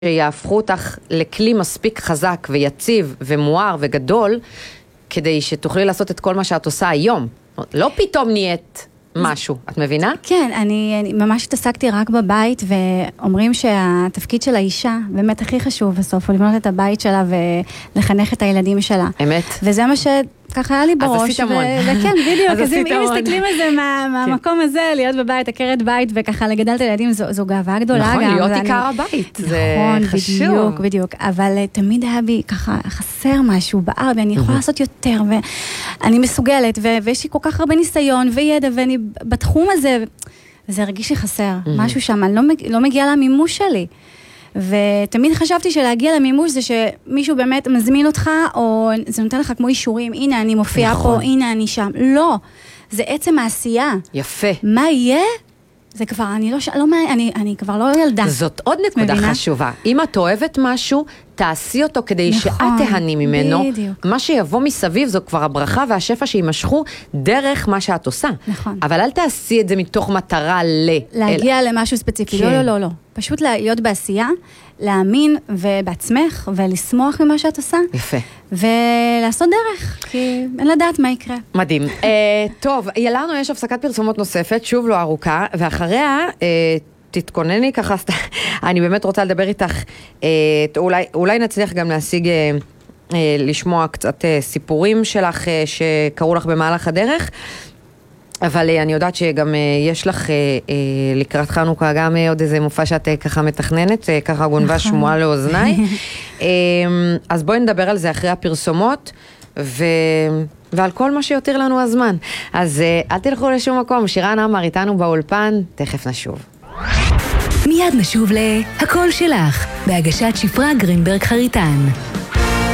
שיהפכו אותך לכלי מספיק חזק ויציב ומואר וגדול, כדי שתוכלי לעשות את כל מה שאת עושה היום. לא פתאום נהיית משהו, את מבינה? כן, אני ממש התעסקתי רק בבית, ואומרים שהתפקיד של האישה באמת הכי חשוב בסוף, הוא לבנות את הבית שלה ולחנך את הילדים שלה. אמת. וזה מה שככה היה לי בראש. אז עשית המון. וכן, בדיוק. אז אם מסתכלים על זה מהמקום הזה, להיות בבית, עקרת בית, וככה לגדל את הילדים, זו גאווה גדולה גם. נכון, להיות עיקר הבית, זה חשוב. נכון, בדיוק. אבל תמיד היה בי ככה חסר משהו בער, ואני יכולה לעשות יותר, ואני מסוגלת, ויש לי כל כך הרבה ניסיון וידע, ואני בתחום הזה, וזה הרגיש לי חסר. משהו שם, אני לא מגיעה למימוש שלי. ותמיד חשבתי שלהגיע למימוש זה שמישהו באמת מזמין אותך, או זה נותן לך כמו אישורים, הנה אני מופיעה פה, הנה אני שם. לא, זה עצם העשייה. יפה. מה יהיה? זה כבר, אני כבר לא ילדה. זאת עוד נקודה חשובה. אם את אוהבת משהו, תעשי אותו כדי שאת תהני ממנו. בדיוק. מה שיבוא מסביב זו כבר הברכה והשפע שימשכו דרך מה שאת עושה. נכון. אבל אל תעשי את זה מתוך מטרה להגיע למשהו ספציפי. כן. לא. פשוט להיות בעשייה, להאמין ובעצמך, ולשמוח ממה שאת עושה. יפה. ולעשות דרך, כי אין לדעת מה יקרה. מדהים. טוב, לנו יש הפסקת פרסומות נוספת, שוב לא ארוכה, ואחריה תתכונני ככה, אני באמת רוצה לדבר איתך, אולי נצליח גם להשיג, לשמוע קצת סיפורים שלך שקראו לך במהלך הדרך, אבל אני יודעת שגם יש לך לקראת חנוכה גם עוד איזה מופע שאת ככה מתכננת, ככה גונבה שמועה לאוזניי. אז בואי נדבר על זה אחרי הפרסומות, ועל כל מה שיותר לנו הזמן. אז אל תלכו לשום מקום, שירן עמר איתנו באולפן, תכף נשוב. מיד נשוב להכל שלך, בהגשת שפרה גרינברג חריטן.